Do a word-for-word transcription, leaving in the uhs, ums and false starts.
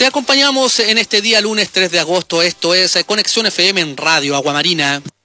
acompañamos en este día lunes tres de agosto. Esto es Conexión F M en Radio Aguamarina.